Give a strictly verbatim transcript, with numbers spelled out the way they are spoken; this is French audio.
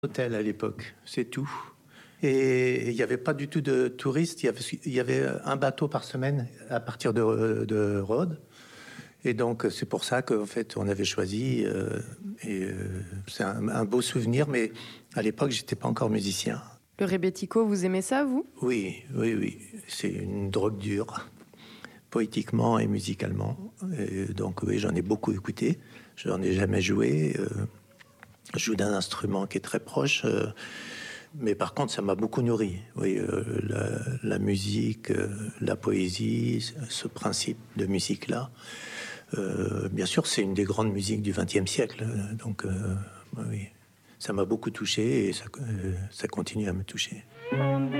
Hôtel à l'époque, c'est tout. Et il n'y avait pas du tout de touristes. Il y avait, il y avait un bateau par semaine à partir de, de Rhodes. Et donc, c'est pour ça qu'en fait, on avait choisi. Euh, et euh, c'est un, un beau souvenir, mais à l'époque, j'étais pas encore musicien. Le rebetiko, vous aimez ça, vous? Oui, oui, oui. C'est une drogue dure, poétiquement et musicalement. Et donc, oui, j'en ai beaucoup écouté. Je n'en ai jamais joué. Euh, je joue d'un instrument qui est très proche. Euh, mais par contre, ça m'a beaucoup nourri. Oui, euh, la, la musique, euh, la poésie, ce principe de musique-là. Euh, bien sûr, c'est une des grandes musiques du vingtième siècle. Donc, euh, oui, ça m'a beaucoup touché et ça, euh, ça continue à me toucher.